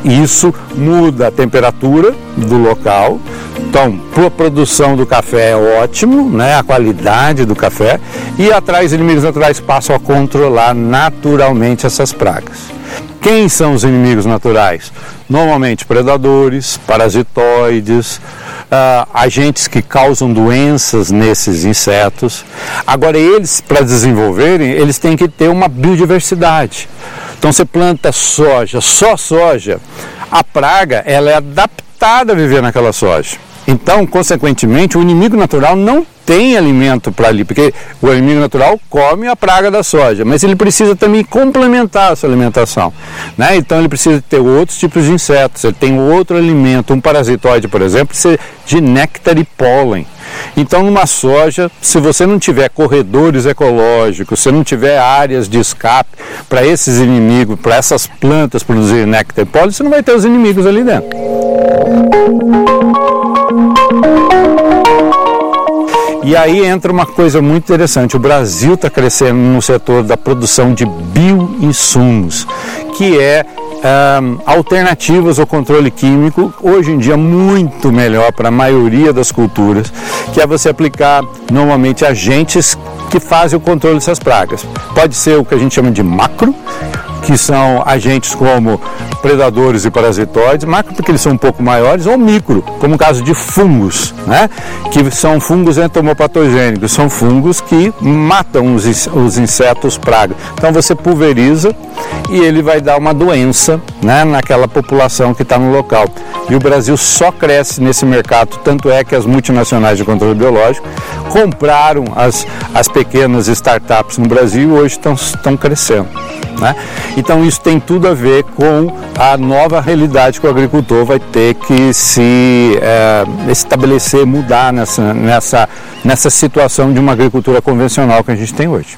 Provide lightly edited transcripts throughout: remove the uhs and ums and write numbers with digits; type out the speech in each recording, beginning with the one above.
Isso muda a temperatura do local. Então, para a produção do café é ótimo, né? A qualidade do café, e atrai os inimigos naturais, passam a controlar naturalmente essas pragas. Quem são os inimigos naturais? Normalmente predadores, parasitoides, agentes que causam doenças nesses insetos. Agora, eles, para desenvolverem, eles têm que ter uma biodiversidade. Então, você planta soja, só soja, a praga ela é adaptada a viver naquela soja. Então, consequentemente, o inimigo natural não tem alimento para ali, porque o inimigo natural come a praga da soja, mas ele precisa também complementar a sua alimentação, né? Então ele precisa ter outros tipos de insetos, ele tem outro alimento, um parasitoide, por exemplo, precisa de néctar e pólen. Então, numa soja, se você não tiver corredores ecológicos, se não tiver áreas de escape para esses inimigos, para essas plantas produzirem néctar e pólen, você não vai ter os inimigos ali dentro. E aí entra uma coisa muito interessante. O Brasil está crescendo no setor da produção de bioinsumos, que é alternativas ao controle químico, hoje em dia muito melhor para a maioria das culturas, que é você aplicar normalmente agentes que fazem o controle dessas pragas. Pode ser o que a gente chama de macro, que são agentes como predadores e parasitoides, macro porque eles são um pouco maiores, ou micro, como o caso de fungos, né? Que são fungos entomopatogênicos, são fungos que matam os insetos praga. Então você pulveriza e ele vai dar uma doença, né, naquela população que está no local. E o Brasil só cresce nesse mercado, tanto é que as multinacionais de controle biológico compraram as pequenas startups no Brasil e hoje estão crescendo, né? Então isso tem tudo a ver com a nova realidade que o agricultor vai ter que se estabelecer, mudar nessa situação de uma agricultura convencional que a gente tem hoje.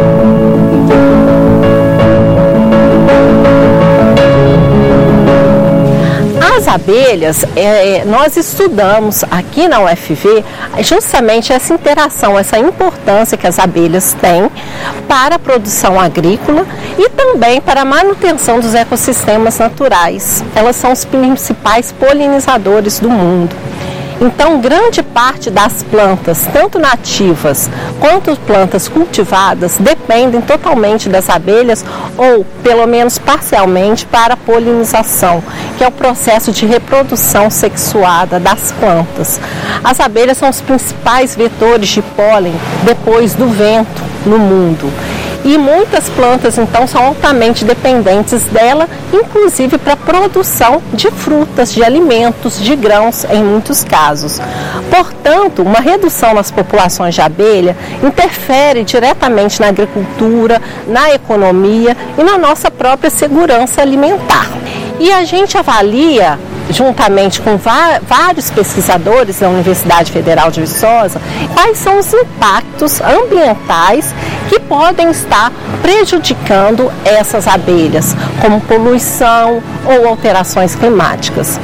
As abelhas, nós estudamos aqui na UFV justamente essa interação, essa importância que as abelhas têm para a produção agrícola e também para a manutenção dos ecossistemas naturais. Elas são os principais polinizadores do mundo. Então, grande parte das plantas, tanto nativas quanto plantas cultivadas, dependem totalmente das abelhas ou, pelo menos parcialmente, para a polinização, que é o processo de reprodução sexuada das plantas. As abelhas são os principais vetores de pólen depois do vento no mundo. E muitas plantas, então, são altamente dependentes dela, inclusive para a produção de frutas, de alimentos, de grãos, em muitos casos. Portanto, uma redução nas populações de abelha interfere diretamente na agricultura, na economia e na nossa própria segurança alimentar. E a gente avalia, juntamente com vários pesquisadores da Universidade Federal de Viçosa, quais são os impactos ambientais que podem estar prejudicando essas abelhas, como poluição ou alterações climáticas.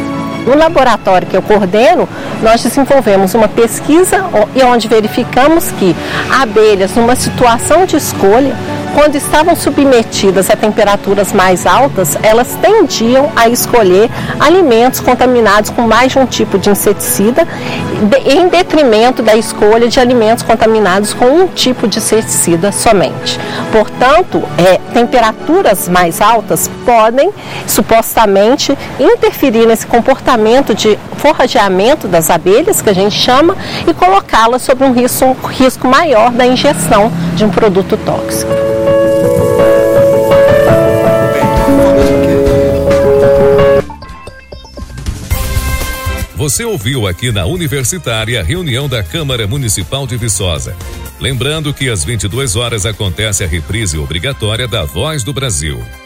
No laboratório que eu coordeno, nós desenvolvemos uma pesquisa onde verificamos que abelhas, numa situação de escolha, quando estavam submetidas a temperaturas mais altas, elas tendiam a escolher alimentos contaminados com mais de um tipo de inseticida, em detrimento da escolha de alimentos contaminados com um tipo de inseticida somente. Portanto, temperaturas mais altas podem, supostamente, interferir nesse comportamento de forrageamento das abelhas, que a gente chama, e colocá-las sob um risco maior da ingestão de um produto tóxico. Você ouviu aqui na Universitária a reunião da Câmara Municipal de Viçosa. Lembrando que às 22 horas acontece a reprise obrigatória da Voz do Brasil.